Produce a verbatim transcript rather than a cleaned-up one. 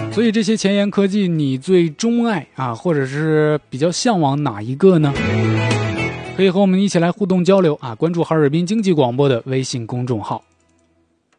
所以这些前沿科技你最钟爱啊，或者是比较向往哪一个呢？可以和我们一起来互动交流啊！关注哈尔滨经济广播的微信公众号。